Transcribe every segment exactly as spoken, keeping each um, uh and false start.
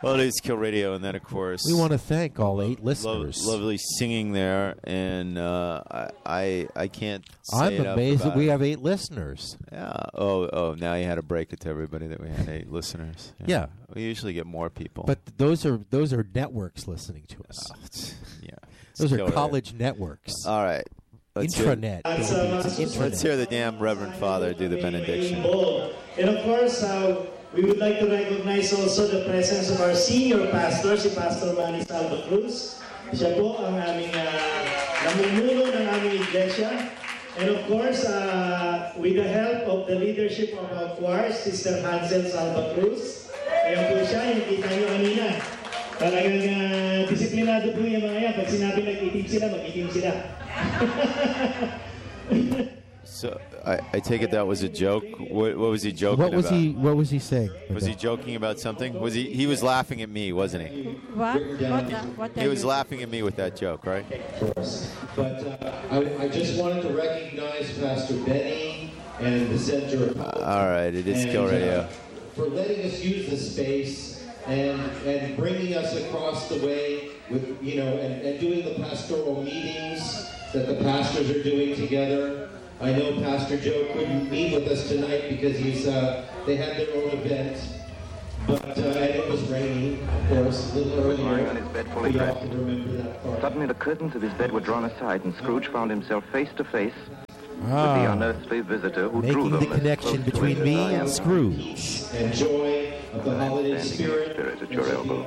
Well, it is Kill Radio, and then, of course... We want to thank all eight listeners. Lo- lovely singing there, and uh, I, I I can't say I'm enough amazed about that we it. have eight listeners. Yeah. Oh, oh, now you had to break it to everybody that we had eight listeners. Yeah. We usually get more people. But those are those are networks listening to us. Oh, it's- yeah. It's Those are Kill Radio. college networks. All right. Let's Intranet. Hear, It's intranet. let's hear the damn Reverend Father do the benediction. And of course, uh, we would like to recognize also the presence of our senior pastor, si Pastor Manny Salva Cruz. Siya po ang aming uh, namumuno ng aming iglesia. And of course, uh, with the help of the leadership of our choir, Sister Hansel Salva Cruz. Ayan po siya, yung kita nyo kanina. Talagang uh, disiplinado po yung mga yan. Pag sinabi nag-itim sila, mag-itim sila. So I, I take it that was a joke. What, what was he joking What was about? he? What was he saying? Was he joking about something? Was he? He was laughing at me, wasn't he? What? What? uh, what He are was you- laughing at me with that joke, right? But uh, I, I just wanted to recognize Pastor Benny and the Center of All right, it is and, Kill Radio. uh, for letting us use the space and and bringing us across the way with you know and, and doing the pastoral meetings that the pastors are doing together. I know Pastor Joe couldn't meet with us tonight because he's uh, they had their own event, but uh, and it was raining, of course, a little earlier. Lying on his bed fully We dressed. often remember that part. Suddenly the curtains of his bed were drawn aside, and Scrooge found himself face to face with the Ah, unearthly visitor who drew making them the as connection close to between him me as I and am. Scrooge. And joy of the holiday Standing spirit. spirit at your elbow.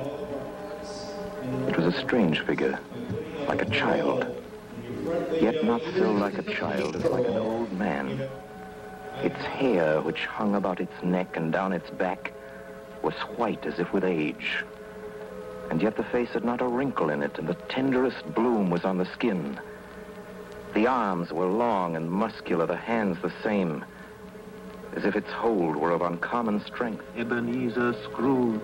It was a strange figure, like a child, yet not so like a child as like an old man. Its hair, which hung about its neck and down its back, was white as if with age. And yet the face had not a wrinkle in it, and the tenderest bloom was on the skin. The arms were long and muscular, the hands the same, as if its hold were of uncommon strength. Ebenezer Scrooge.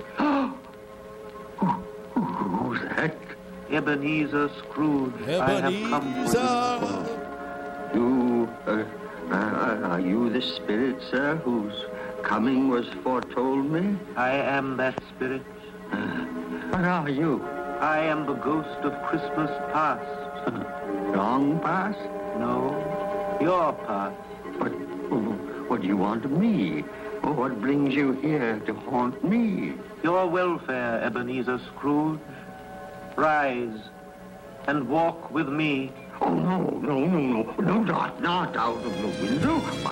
Who, who's that? Ebenezer Scrooge. I have come for this. You, uh, uh, are you the spirit, sir, whose coming was foretold me? I am that spirit. Uh, what are you? I am the ghost of Christmas past. Long past? No, your past. But what do you want of me? Oh, what brings you here to haunt me? Your welfare, Ebenezer Scrooge. Rise and walk with me. Oh, no, no, no, no, no, not, not out of the window.